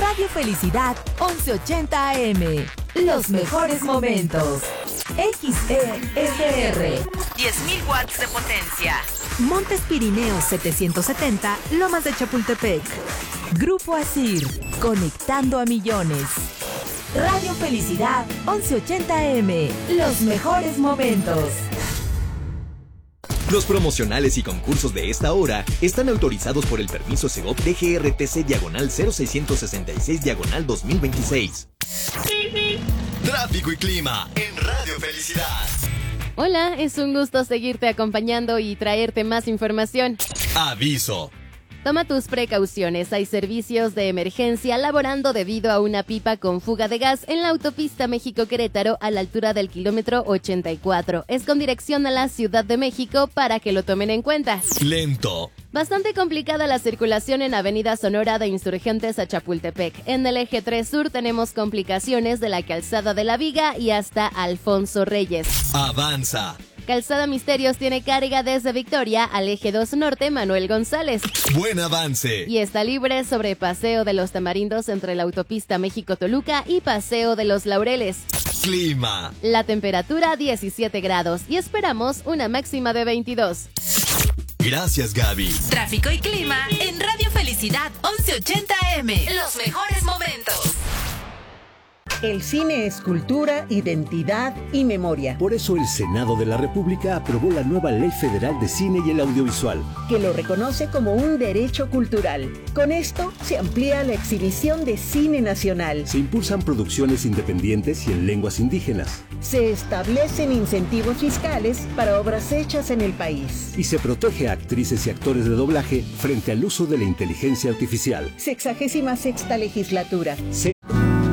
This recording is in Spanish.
Radio Felicidad 1180 AM. Los mejores momentos. XESR. 10.000 watts de potencia. Montes Pirineos 770, Lomas de Chapultepec. Grupo Asir, conectando a millones. Radio Felicidad 1180 AM. Los mejores momentos. Los promocionales y concursos de esta hora están autorizados por el permiso Segov DGRTC/0666/2026. Tráfico y clima en Radio Felicidad. Hola, es un gusto seguirte acompañando y traerte más información. Aviso. Toma tus precauciones, hay servicios de emergencia laborando debido a una pipa con fuga de gas en la autopista México-Querétaro a la altura del kilómetro 84. Es con dirección a la Ciudad de México para que lo tomen en cuenta. Lento. Bastante complicada la circulación en Avenida Sonora de Insurgentes a Chapultepec. En el eje 3 Sur tenemos complicaciones de la Calzada de la Viga y hasta Alfonso Reyes. Avanza. Calzada Misterios tiene carga desde Victoria al eje 2 Norte Manuel González. Buen avance. Y está libre sobre Paseo de los Tamarindos entre la autopista México-Toluca y Paseo de los Laureles. Clima. La temperatura 17 grados y esperamos una máxima de 22. Gracias, Gaby. Tráfico y clima en Radio Felicidad 1180 AM. Los mejores momentos. El cine es cultura, identidad y memoria. Por eso el Senado de la República aprobó la nueva Ley Federal de Cine y el Audiovisual, que lo reconoce como un derecho cultural. Con esto se amplía la exhibición de cine nacional. Se impulsan producciones independientes y en lenguas indígenas. Se establecen incentivos fiscales para obras hechas en el país. Y se protege a actrices y actores de doblaje frente al uso de la inteligencia artificial. 66ª legislatura.